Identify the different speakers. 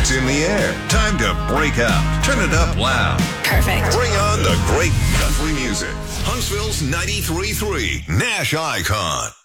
Speaker 1: It's in the air. Time to break out. Turn it up loud.
Speaker 2: Perfect.
Speaker 1: Bring on the great country music. Huntsville's 93.3 Nash Icon.